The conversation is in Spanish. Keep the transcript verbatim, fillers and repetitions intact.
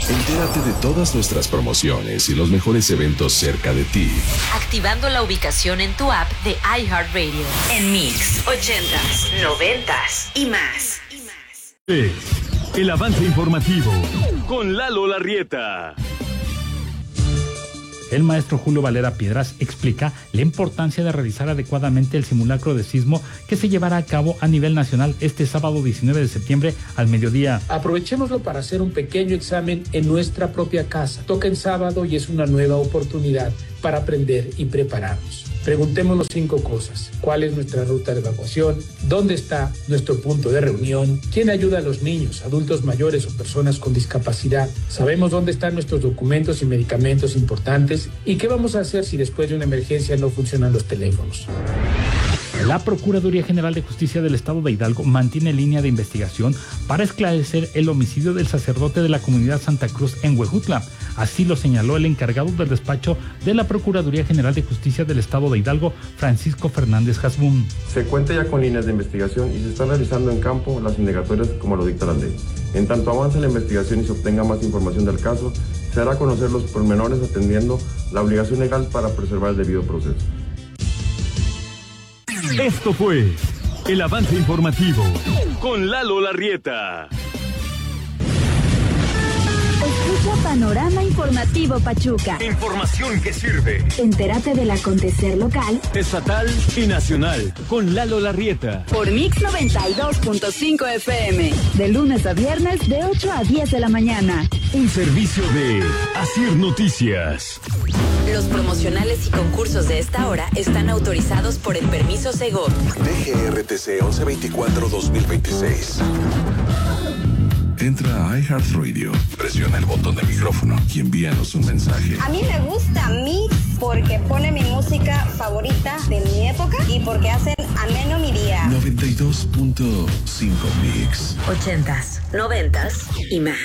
Entérate de todas nuestras promociones y los mejores eventos cerca de ti, activando la ubicación en tu app de iHeartRadio. En Mix, ochentas, noventas y más. Es el avance informativo con Lalo Larrieta. El maestro Julio Valera Piedras explica la importancia de realizar adecuadamente el simulacro de sismo que se llevará a cabo a nivel nacional este sábado diecinueve de septiembre al mediodía. Aprovechémoslo para hacer un pequeño examen en nuestra propia casa. Toca en sábado y es una nueva oportunidad para aprender y prepararnos. Preguntémonos cinco cosas. ¿Cuál es nuestra ruta de evacuación? ¿Dónde está nuestro punto de reunión? ¿Quién ayuda a los niños, adultos mayores o personas con discapacidad? ¿Sabemos dónde están nuestros documentos y medicamentos importantes? ¿Y qué vamos a hacer si después de una emergencia no funcionan los teléfonos? La Procuraduría General de Justicia del Estado de Hidalgo mantiene línea de investigación para esclarecer el homicidio del sacerdote de la comunidad Santa Cruz en Huejutla. Así lo señaló el encargado del despacho de la Procuraduría General de Justicia del Estado de Hidalgo, Francisco Fernández Hasbún. Se cuenta ya con líneas de investigación y se están realizando en campo las indagatorias como lo dicta la ley. En tanto avance la investigación y se obtenga más información del caso, se hará conocer los pormenores atendiendo la obligación legal para preservar el debido proceso. Esto fue el avance informativo con Lalo Larrieta. Escucha Panorama Informativo Pachuca. Información que sirve. Entérate del acontecer local, estatal y nacional con Lalo Larrieta. Por Mix noventa y dos punto cinco F M. De lunes a viernes de ocho a diez de la mañana. Un servicio de Asir Noticias. Los promocionales y concursos de esta hora están autorizados por el permiso Segov. D G R T C once veinticuatro dos mil veintiséis. Entra a iHeartRadio, presiona el botón de micrófono y envíanos un mensaje. A mí me gusta Mix porque pone mi música favorita de mi época y porque hacen ameno mi día. noventa y dos punto cinco Mix. Ochentas, noventas y más.